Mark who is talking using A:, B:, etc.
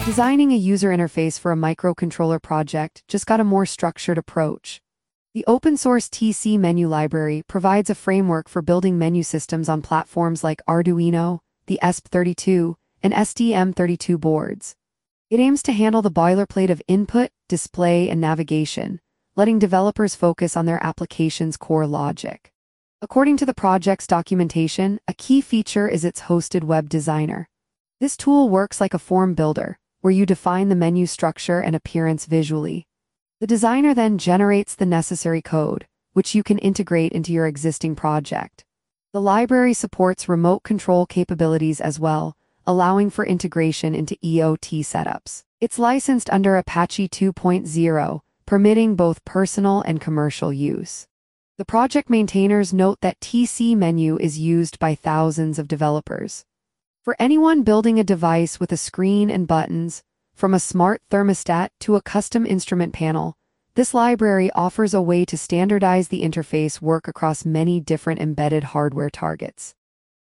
A: Designing a user interface for a microcontroller project just got a more structured approach. The open-source TC Menu library provides a framework for building menu systems on platforms like Arduino, the ESP32, and STM32 boards. It aims to handle the boilerplate of input, display, and navigation, letting developers focus on their application's core logic. According to the project's documentation, a key feature is its hosted web designer. This tool works like a form builder, where you define the menu structure and appearance visually. The designer then generates the necessary code, which you can integrate into your existing project. The library supports remote control capabilities as well, allowing for integration into EOT setups. It's licensed under Apache 2.0, permitting both personal and commercial use. The project maintainers note that TC Menu is used by thousands of developers. For anyone building a device with a screen and buttons, from a smart thermostat to a custom instrument panel, this library offers a way to standardize the interface work across many different embedded hardware targets.